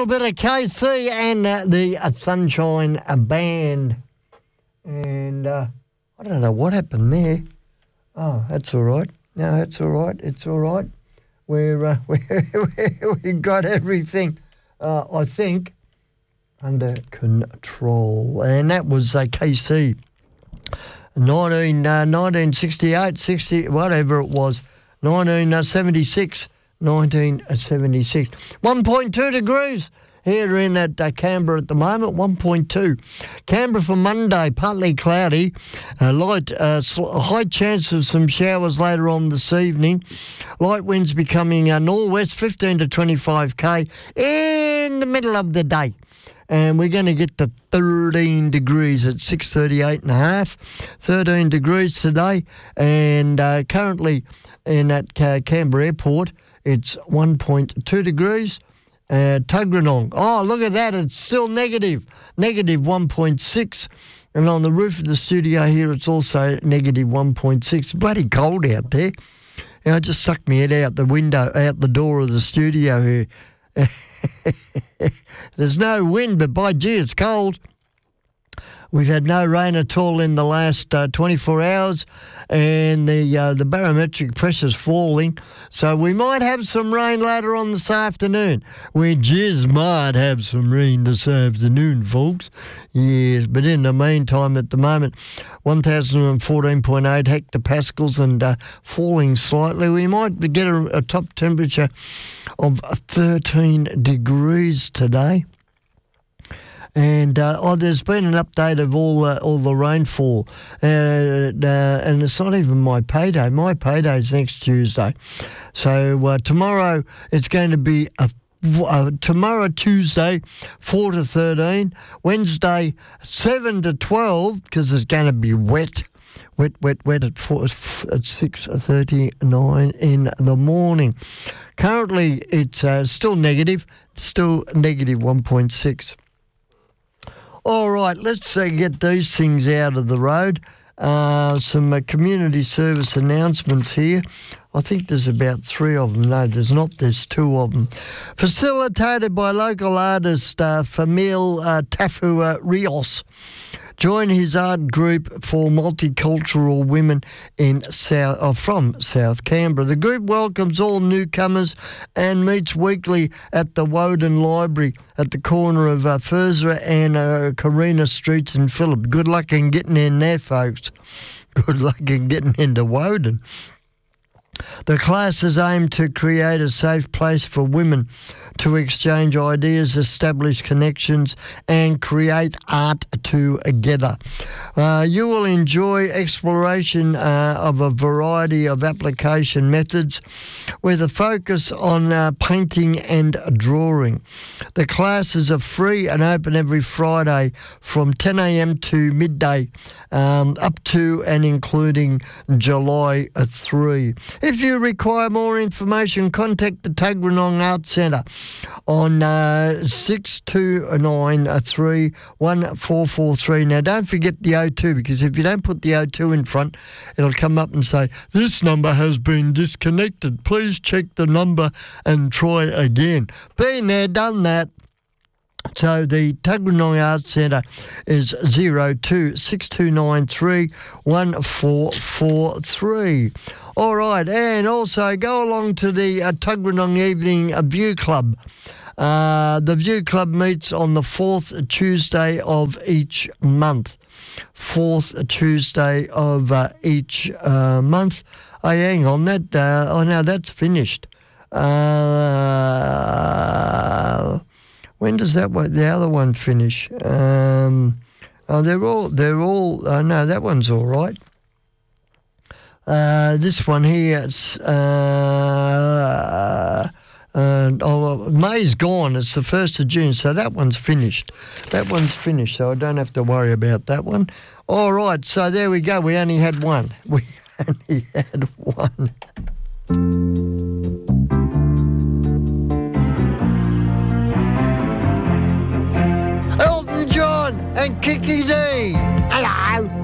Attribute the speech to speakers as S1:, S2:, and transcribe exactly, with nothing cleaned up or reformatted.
S1: little bit of K C and uh, the uh, Sunshine uh, Band. And uh, I don't know what happened there. Oh, that's all right. No, that's all right. It's all right. We're, uh, we we got everything, uh, I think, under control. And that was uh, K C. nineteen, uh, nineteen sixty-eight, sixty, whatever it was, nineteen seventy-six, nineteen seventy-six. one point two degrees here in at uh, Canberra at the moment, one point two. Canberra for Monday, partly cloudy, uh, light, uh, sl- high chance of some showers later on this evening. Light winds becoming uh, northwest, fifteen to twenty-five k in the middle of the day. And we're going to get to thirteen degrees at six thirty-eight and a half. thirteen degrees today. And uh, currently in at uh, Canberra Airport, it's one point two degrees. Uh, Tuggeranong. Oh, look at that. It's still negative. Negative one point six. And on the roof of the studio here, it's also negative one point six. Bloody cold out there. And I just sucked my head out the window, out the door of the studio here. There's no wind, but by gee, it's cold. We've had no rain at all in the last uh, twenty-four hours, and the uh, the barometric pressure's falling. So we might have some rain later on this afternoon. We just might have some rain this afternoon, folks. Yes, but in the meantime, at the moment, one thousand fourteen point eight hectopascals and uh, falling slightly. We might get a, a top temperature of thirteen degrees today. And uh, oh, there's been an update of all uh, all the rainfall, uh, uh, and it's not even my payday. My payday's next Tuesday, so uh, tomorrow it's going to be a uh, tomorrow Tuesday four to thirteen, Wednesday seven to twelve because it's going to be wet. Wet, wet, wet at, four, at six thirty-nine in the morning. Currently, it's uh, still negative, still negative one point six. All right, let's uh, get these things out of the road. Uh, some uh, community service announcements here. I think there's about three of them. No, there's not. There's two of them. Facilitated by local artist uh, Famil uh, Tafua Rios. Join his art group for multicultural women in South, oh, from South Canberra. The group welcomes all newcomers and meets weekly at the Woden Library at the corner of uh, Fursra and uh, Carina Streets in Phillip. Good luck in getting in there, folks. Good luck in getting into Woden. The classes aim to create a safe place for women to exchange ideas, establish connections, and create art together. Uh, you will enjoy exploration uh, of a variety of application methods with a focus on uh, painting and drawing. The classes are free and open every Friday from ten a.m. to midday, um, up to and including July third. If you require more information, contact the Tuggeranong Arts Centre on uh, six two nine three one four four three. Now, don't forget the oh two, because if you don't put the oh two in front, it'll come up and say, this number has been disconnected. Please check the number and try again. Been there, done that. So the Tuggeranong Arts Centre is zero two six two nine three one four four three. All right, and also go along to the uh, Tuggeranong Evening uh, View Club. Uh, the View Club meets on the fourth Tuesday of each month. Fourth Tuesday of uh, each uh, month. Oh, hang on, that. Uh, oh no, that's finished. Uh, when does that one? The other one finish? Um, oh, they're all. They're all. Uh, no, that one's all right. Uh, this one here, it's, uh, uh, oh, May's gone. It's the first of June, so that one's finished. That one's finished, so I don't have to worry about that one. All right, so there we go. We only had one. We only had one. Elton John and Kiki D. Hello.